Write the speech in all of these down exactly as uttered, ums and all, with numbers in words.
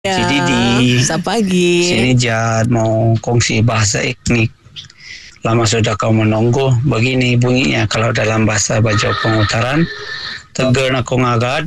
Ya, Si Didi. selamat pagi. Sini Jad mau kongsi bahasa etnik. Lama sudah kau menunggu. Begini bunyinya kalau dalam bahasa Bajo Pengutaran. Tegar na ko ngagad.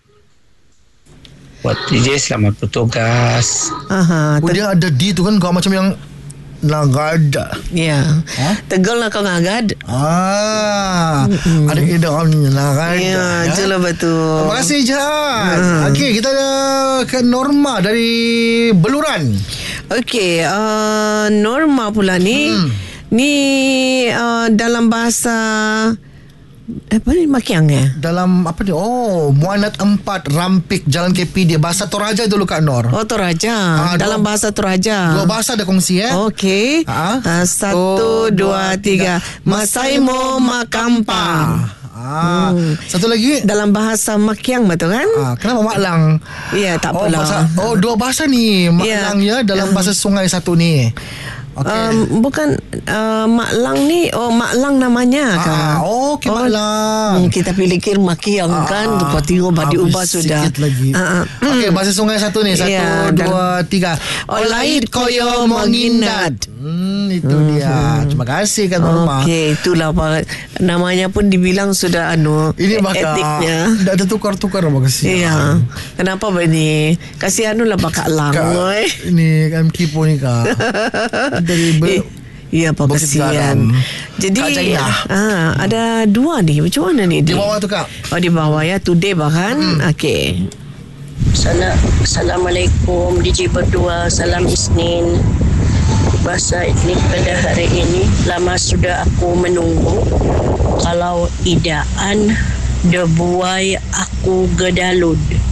Buat D J selamat bertugas. Aha, Oh, te- dia ada D tu kan, kau macam yang nagada. ya. Ha? Tegal lah kau ngagad. Ah, mm-hmm. ada idamnya nagada. Ya, itulah betul. Terima kasih Jad. Okey, kita uh, ke Norma dari Beluran. Okey, uh, Norma pula ni. Hmm. Ni uh, dalam bahasa apa ni makiang ya? Dalam apa dia? Oh, Muanat empat Rampik Jalan K P dia. Bahasa Toraja dulu Kak Nor. Oh, Toraja. Ah, dalam dua- bahasa Toraja. Dua bahasa ada kongsi eh. Okey. Ah. Uh, satu, dua, tiga. Masaimo makampa. Ah, satu lagi. Dalam bahasa makiang betul kan? Ah, kenapa Maklang? Ya, tak Oh, apalah. bahasa, oh dua bahasa ni Maklang ya, dalam bahasa sungai satu ni. Okey. Um, bukan uh, Maklang ni. Oh, Maklang namanya kan? Ah, oh, okey, Maklang. Hmm, kita pikir Makiang Ah, kan. ah, Kau tengok badi habis ubah sudah. Sikit lagi. Ah, ah. Okey, bahasa sungai satu ni. Satu, Ya, dua, tiga. Olaid koyo mongindat. Hmm, itu dia. Terima kasih Kak Norma. Okey, itulah apa namanya pun dibilang sudah anu Ini bakal etiknya. dah ada tukar-tukar apa kasih. Iya. Kenapa begini? Kasih anu lah bakal lang. Kak, oi. ini kan kipo ni Kak. Dari Eh, be- Iya, Pak Bukit kasihan. Garam. Jadi Kak Jaina. ah, ada dua nih. Macam mana ni? di Di bawah tu Kak. Oh, di bawah ya. Today bahkan. Okey. Salam, Assalamualaikum D J berdua. Salam Isnin. Bahasa etnik pada hari ini lama sudah aku menunggu. Kalau idaan debuai aku gedalud.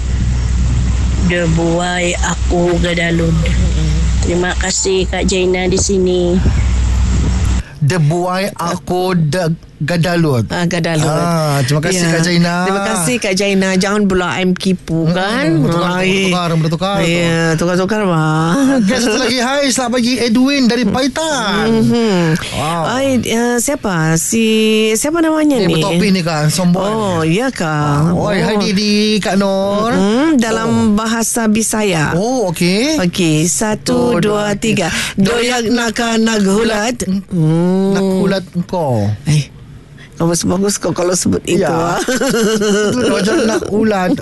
Debuai aku gedalud. Terima kasih Kak Jaina di sini. Debuai aku de gadalut. Ah, Gadalut. Ah, terima kasih Kak Jaina. Terima kasih Kak Jaina. Jangan pula I'm kipu kan. Hmm, bertukar, Ai. bertukar, bertukar. Ya, tukar-tukar bah. Okay, satu lagi. Hai, selamat pagi Edwin dari Paitan. Hmm. Wow. Ai, uh, siapa? Si siapa namanya Ni ni? bertopi ni Kak, sombong. Oh, iya kah? Oi, hai Didi, Kak Nur. Hmm, dalam bahasa Bisaya. Oh, okey. Okey, satu, Oh, dua, dua, tiga. Doyak naka naghulat. Hmm. Nak kulat engkau. Eh, kamu sebagus kau kalau sebut itu. Ya. ah. Itu macam nak ulat.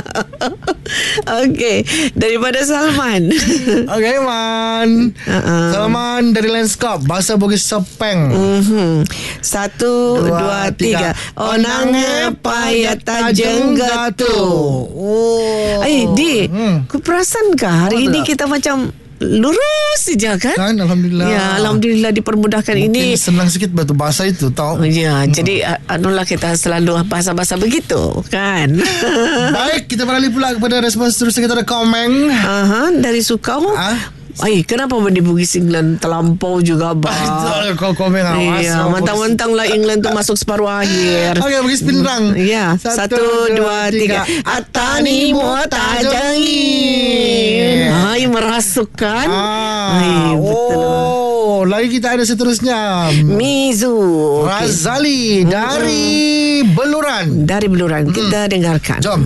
Okey, daripada Salman. Okey, Man. Uh-uh. Salman dari Landscape, bahasa Bugis Sepeng. Mhm. Satu, dua, tiga. Onange payata jenggatu. Oh. Eh, Di, Hmm. kau perasan kah hari Apa ini tak? kita macam lurus saja kan? Kan, Alhamdulillah. Ya, Alhamdulillah dipermudahkan Mungkin ini. senang sikit batu bahasa itu, tahu. Oh, ya, jadi a- anulah kita selalu bahasa-bahasa begitu kan? Baik, kita beralih pula kepada respon seterusnya. Kita ada komen. Aha, dari Sukau. Ah? Ay, kenapa di Bugis England terlampau juga bah? Ah, kau komen awas. Iya, mentang-mentang lah England tu masuk separuh akhir. Okey, Bugis Pinrang. Ya, satu, dua, tiga. Atani motajangi. Hai, merasukkan. Ah, Hai, betul. oh, lagi kita ada seterusnya. Mizu. Okey. Razali dari Beluran. Dari Beluran, kita dengarkan. Jom.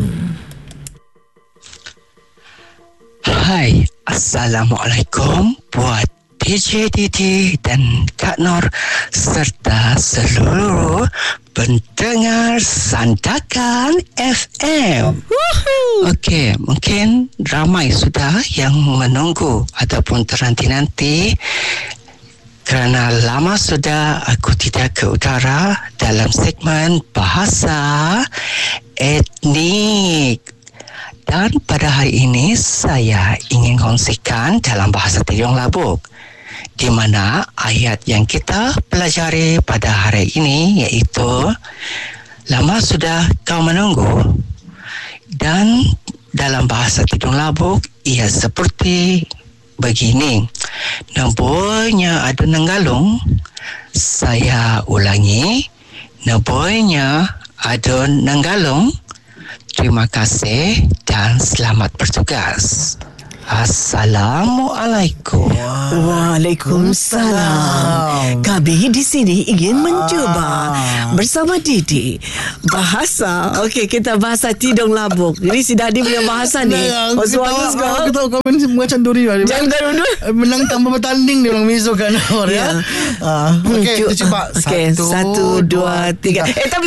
Hai, Assalamualaikum buat D J Didi dan Kak Nor serta seluruh pendengar Sandakan F M. Okey, mungkin ramai sudah yang menunggu ataupun ternanti-nanti kerana lama sudah aku tidak ke udara dalam segmen bahasa etnik. Dan pada hari ini saya ingin kongsikan dalam bahasa Tidong Labuk, di mana ayat yang kita pelajari pada hari ini iaitu lama sudah kau menunggu. Dan dalam bahasa Tidong Labuk ia seperti begini. Naboynya ada nenggalung. Saya ulangi. Naboynya ada nenggalung. Terima kasih dan selamat bertugas. Assalamualaikum. Waalaikumsalam. Kami di sini ingin mencuba bersama Didi bahasa. Okey, kita bahasa Tidong Labuk. Ini si Dadi punya bahasa ni. Oh, suara sekarang. Kita tahu kau ni macam duri lah. Jangan gaduh. Menang tanpa bertanding dia orang Mizo kan. Ya. Ah, okey, kita cuba. Okey, satu, dua, tiga. Eh, tapi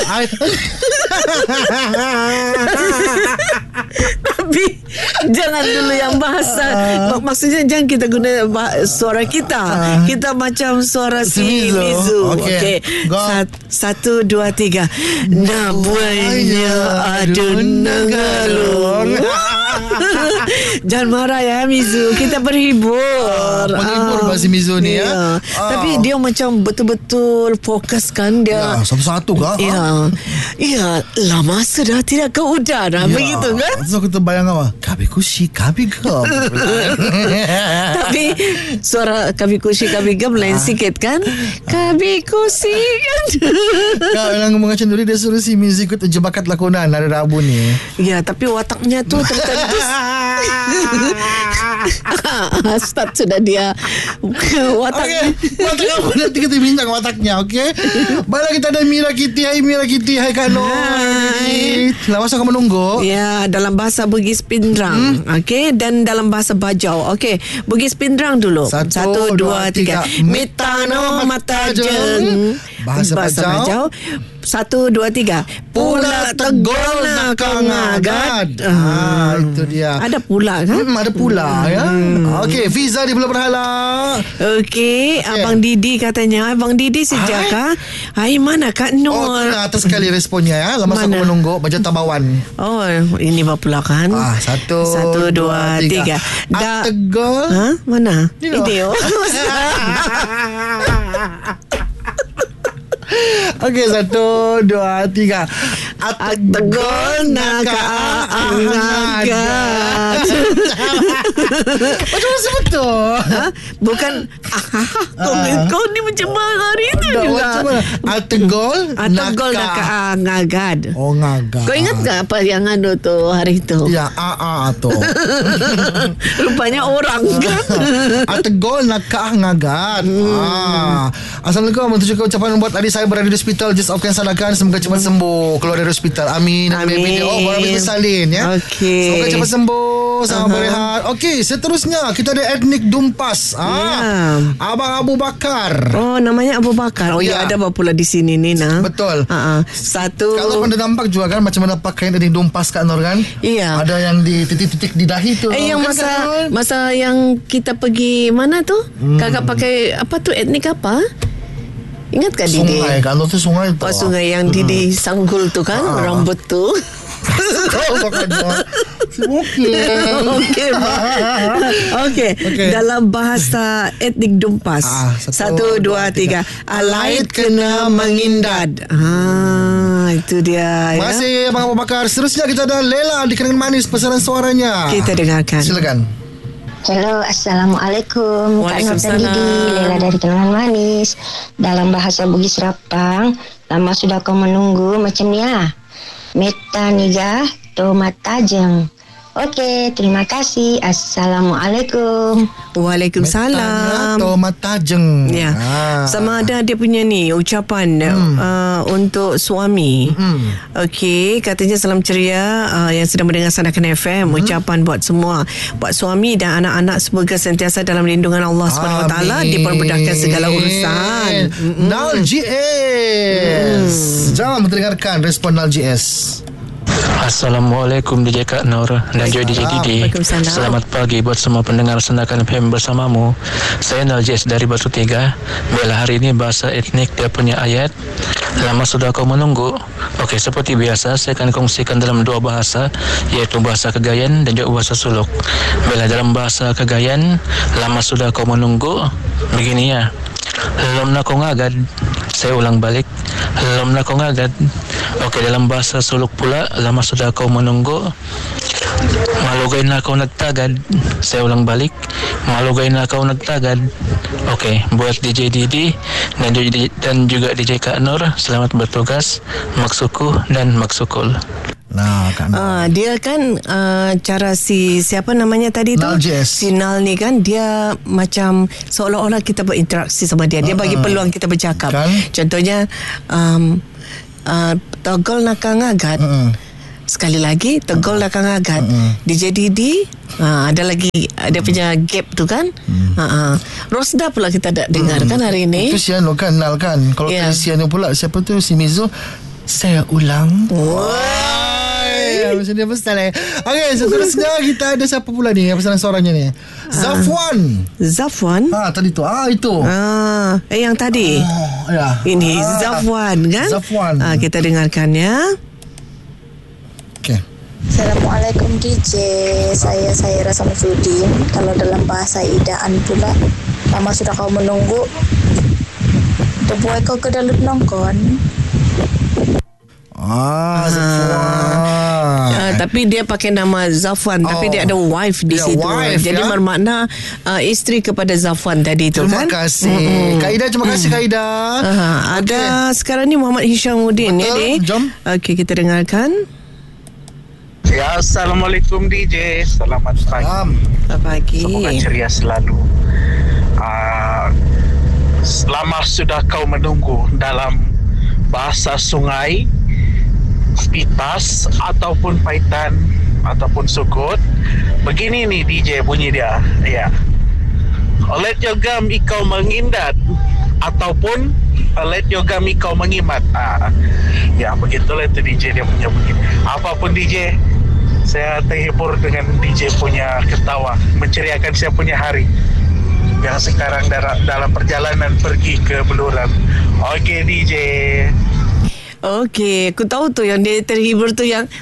tapi jangan dulu yang bahasa. Uh, Maksudnya jangan kita guna bah- suara kita. Uh, kita macam suara si Mizu. Okey. Okay. Sat, satu, dua, tiga. Nabuainya adun nagalung. Jangan marah ya Mizu. Kita berhibur. Uh, Berhibur uh, si Mizu ni ya. ya. Uh. Tapi dia macam betul-betul fokus kan dia. Ya, satu-satu kah? Ya. Ya, lama sudah tidak ke udara. Ya. Begitu kan? So kita bayang apa? Kabi kushi, kabi gam. Tapi suara kabi kushi, kabi gam lain sikit kan? Kabi kushi kan? Kau yang mengacun dulu dia suruh si Mizu ikut jebakat lakonan hari Rabu ni. Ya, tapi wataknya tu tertendus. Start sudah dia wataknya. Okay. Watak apa nanti kita bincang wataknya. Okay. Baiklah, kita ada Mira Kitty. Hai Mira Kitty. Hai Kak Nur. Hai. Lama saya menunggu. Ya, dalam bahasa Bugis Pindrang. Hmm? Okay. Dan dalam bahasa Bajau. Okay. Bugis Pindrang dulu. Satu, Satu dua, tiga. Mitano mata jeng. Bahasa, bahasa Bajau. Bajau. Satu, dua, tiga. Pula tegol nak kau ngagad. Ah, itu dia. Ada pula kan? Hmm, ada pula ya. Hmm. Okey, Fiza di Pulau Berhala. Okey, okay. Abang Didi katanya. Abang Didi sejak kah? Hai, mana Kak Nur? Oh, atas sekali responnya ya. Lama saya menunggu. Baca tabawan. Oh, ini pula kan? Ah, satu, satu dua, tiga. Da- Ategol. Ha? Mana? Ini. Ini. Okey, satu, dua, tiga. Ategol nak angkat. Macam mana betul? Ha? Bukan. Kau kau ni macam mana hari itu juga? Ategol Ategol nak angkat. Oh, ngagad. Kau ingat tak apa yang anu tu hari itu? Ya, a a tu. Rupanya orang kan. Ategol nak ngagad. Ah. Assalamualaikum. Mentujukan ucapan buat adik saya berada di hospital Just of Cancer Sanakan. Semoga cepat sembuh keluar dari hospital. Amin. Amin. Amin. Oh, orang bersalin ya. Okey. Semoga cepat sembuh. Sama uh-huh. berehat. Okey, seterusnya kita ada etnik Dumpas. Ah. Yeah. Abang Abu Bakar. Oh, namanya Abu Bakar. Oh ya, ya ada apa pula di sini ni nah. Betul. Uh-huh. Satu. Kalau anda nampak juga kan macam mana pakaian etnik Dumpas Kak Nur kan? Iya. Ada yang di titik-titik di dahi tu. Eh, yang kan, masa masa yang kita pergi mana tu? Hmm. Kakak pakai apa tu, etnik apa? Ingat kan Didi? Sungai kan, tu sungai tu. Oh, sungai yang Didi sanggul tu kan, ah. rambut tu. Okey. Okey. Okey. Dalam bahasa etnik Dumpas. Ah, satu, satu, dua, tiga. Alait kena mengindad. Ah, itu dia. Terima kasih ya? Abang Abu Bakar. Seterusnya kita ada Lela di Kenangan Manis, pesanan suaranya. Kita dengarkan. Silakan. Hello, Assalamualaikum. Kak Nur dan Didi, Lela dari Kenangan Manis. Dalam bahasa Bugis Rapang, lama sudah kau menunggu macam ni ah. Meta niga tomat tajeng. Okey, terima kasih. Assalamualaikum. Waalaikumsalam. Tomat tajeng. Ya. Ah. Sama ada dia punya ni ucapan hmm. uh, untuk suami. Hmm. Okey, katanya salam ceria uh, yang sedang mendengar Sanakan F M. Hmm. Ucapan buat semua, buat suami dan anak-anak semoga sentiasa dalam lindungan Allah Subhanahu Wa Taala, dipermudahkan segala urusan. Hmm. Nal G S. Hmm. Jangan mendengarkan respon Nal G S. Assalamualaikum D J Kak Nur dan juga D J Didi. Selamat pagi buat semua pendengar Sanakan F M bersamamu. Saya Naljes dari Batu Tiga. Bila hari ini bahasa etnik dia punya ayat. Lama sudah kau menunggu. Okey, seperti biasa saya akan kongsikan dalam dua bahasa, iaitu bahasa Kegayan dan juga bahasa Suluk. Bila dalam bahasa Kegayan, lama sudah kau menunggu. Begini ya. Lom na ko ngagad. Saya ulang balik. Lom na ko ngagad. Okey, dalam bahasa Suluk pula, lama sudah kau menunggu. Malugay na kau nagtagad. Saya ulang balik. Malugay na kau nagtagad. Okey, buat D J Didi dan juga D J Kak Nur, selamat bertugas, maksuku dan maksukul. Nah, kan. Uh, dia kan uh, cara si siapa namanya tadi tu? Nal J S. Si Nal ni kan dia macam seolah-olah kita berinteraksi sama dia. Dia bagi uh, peluang kita bercakap. Kan? Contohnya um, uh, togol nakang agat. Uh, Sekali lagi tegol uh, nakang agat. Uh, D J Didi uh, ada lagi ada punya gap tu kan. Uh, uh. Rosda pula kita tak dengar uh, kan hari ini. Itu sian lo kan Nal kan. Kalau yeah. sian pula siapa tu si Mizo. Saya ulang. Wow. Ya, macam dia besar eh. Okey, seterusnya kita ada siapa pula ni? Pesanan suaranya ni. Zafwan. Zafwan? Ah, tadi tu. Ah, itu. Ah, eh yang tadi. Oh, ya. Ini ah. Zafwan kan? Zafwan. Ah, kita dengarkan ya. Okey. Assalamualaikum D J. Saya Saira Samsudin. Kalau dalam bahasa idaan pula, lama sudah kau menunggu. Debuai kau ke dalam nongkon. Ah, Zafwan. Uh, tapi dia pakai nama Zafwan, oh. tapi dia ada wife di yeah, situ. Wife, jadi ya? bermakna uh, isteri kepada Zafwan tadi tu terima kan. Terima kasih. Mm-hmm. Kak Ida, terima kasih Kak Ida. Uh, okay. Ada sekarang ni Muhammad Hishamuddin ya ni. Jom. Okey, kita dengarkan. Ya, Assalamualaikum D J. Selamat pagi. Selamat pagi. Semoga ceria selalu. Uh, lama sudah kau menunggu dalam bahasa sungai, pitas ataupun paitan ataupun sukut. Begini nih D J bunyi dia. Ya. Let yogam ikau mengindat ataupun let yogam ikau mengimat. Ah. Ya, begitulah itu D J dia punya bunyi. Apapun D J, saya terhibur dengan D J punya ketawa, menceriakan saya punya hari yang sekarang dalam perjalanan pergi ke Beluran. Okey D J. Okey, aku tahu tu yang dia terhibur tu yang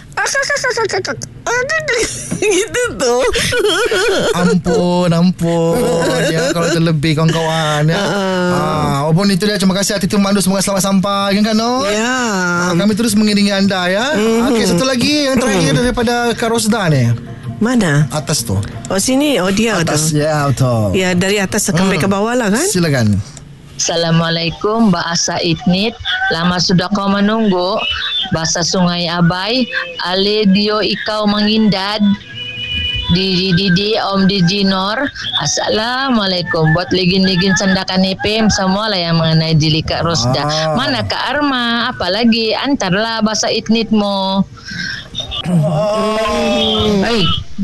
gitu tu. Ampun, ampun. Ya, kalau terlebih kawan-kawan ya. Uh. Ah, walaupun itu dia, terima kasih hati tu mandu, semoga selamat sampai kan no? Ya. Yeah. Ah, kami terus mengiringi anda ya. Mm-hmm. Okey, satu lagi yang terakhir daripada Kak Rosda ni. Mana? Atas tu. Oh sini, oh dia atas, tu. Ya, betul. Ya, dari atas sampai hmm. ke bawah lah kan? Silakan. Assalamualaikum, bahasa etnik. Lama sudah kau menunggu. Bahasa Sungai Abai. Ale dio ikau mengindad. Didi Didi Om Didi Nor. Assalamualaikum. Buat legin-legin Sandakan E P M semualah yang mengenai diri Kak Rosda. Ah. Mana Kak Arma? Apalagi antarlah bahasa etnikmu. Hai.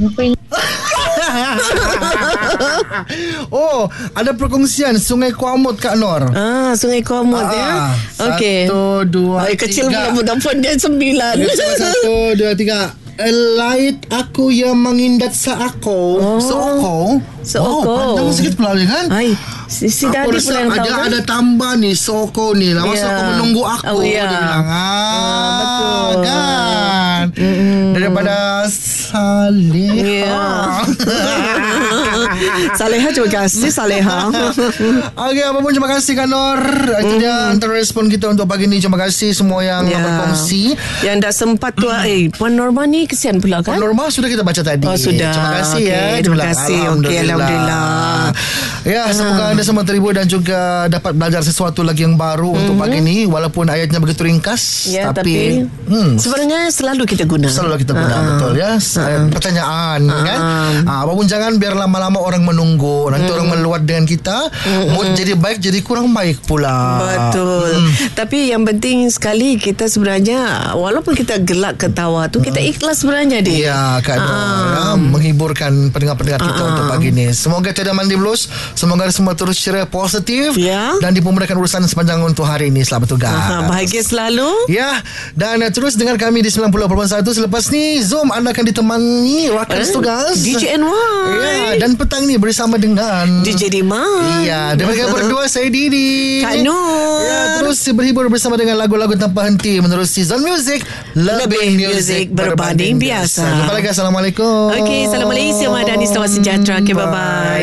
Oh, ada perkongsian Sungai Kuamut Kak Nor. Ah, Sungai Kuamut ah, ya. Okey. Satu, dua, Ay, kecil tiga. Kecil pula pun dia sembilan. Satu, dua, tiga. Lait aku yang mengindat seako. Oh. Seoko. Seoko. Oh, panjang sikit pula ni kan? Hai. Si, si Dadi pula yang ada, tahu kan? Ada tambah ni Seoko ni. Lama yeah. aku menunggu aku. Oh, yeah. Dia bilang. Ah, ah betul. Kan? Mm-hmm. Daripada Saleh. Yeah. Saleha, terima kasih Saleha. Okey, apapun terima kasih Kak Nor. Itu mm. dia antara respon kita untuk pagi ni. Terima kasih semua yang yeah. berkongsi. Yang dah sempat tu mm. eh Puan Norma ni kesian pula kan? Puan Norma sudah kita baca tadi. Oh sudah. Terima kasih okay. ya. Terima kasih. Okey, alhamdulillah. Ya, semoga anda semua terhibur dan juga dapat belajar sesuatu lagi yang baru mm-hmm. untuk pagi ni, walaupun ayatnya begitu ringkas ya, tapi, tapi hmm, sebenarnya selalu kita guna. Selalu kita guna uh-huh. betul ya. Uh-huh. Pertanyaan uh-huh. kan. Ah, walaupun jangan biar lama-lama orang menunggu. Nanti uh-huh. orang meluat dengan kita. Uh-huh. Mood jadi baik jadi kurang baik pula. Betul. Hmm. Tapi yang penting sekali kita sebenarnya walaupun kita gelak ketawa tu uh-huh. kita ikhlas sebenarnya dia. Ya, Kak Nor, uh-huh. ya, menghiburkan pendengar-pendengar kita uh-huh. untuk pagi ni. Semoga tiada mandi blues. Semoga semua terus ceria, positif ya. Dan dipermudahkan urusan sepanjang untuk hari ini. Selamat tugas. Aha, bahagia selalu. Ya. Dan uh, terus dengar kami di sembilan puluh perpuluhan satu. Selepas ni Zoom anda akan ditemani rakan eh? tugas D J N Y. Ya. Dan petang ni bersama dengan D J Dima. Iya. Dan mereka berdua saya Didi Kak Nur. Ya. Terus berhibur bersama dengan lagu-lagu tanpa henti menerusi Zone Music. Lebih music berbanding biasa. Jumpa lagi. Assalamualaikum. Okey, Assalamualaikum. Madani, selamat sejahtera. Okay, bye-bye.